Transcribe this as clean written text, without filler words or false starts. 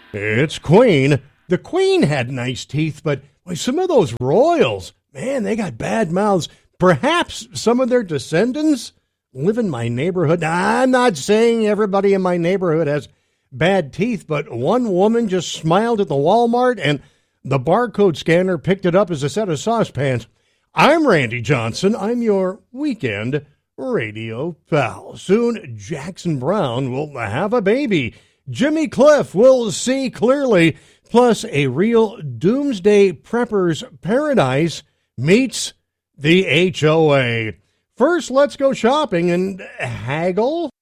It's Queen. The Queen had nice teeth, but some of those royals, man, they got bad mouths. Perhaps some of their descendants live in my neighborhood. Now, I'm not saying everybody in my neighborhood has bad teeth, but one woman just smiled at the Walmart and the barcode scanner picked it up as a set of saucepans. I'm Randy Johnson. I'm your weekend radio pal. Soon, Jackson Browne will have a baby. Jimmy Cliff will see clearly. Plus, a real doomsday prepper's paradise meets the HOA. First, let's go shopping and haggle.